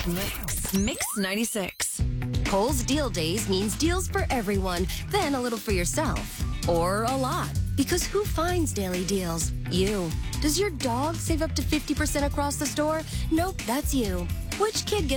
Mix 96. Kohl's Deal Days means deals for everyone, then a little for yourself. Or a lot. Because who finds daily deals? You. Does your dog save up to 50% across the store? Nope, that's you. Which kid gets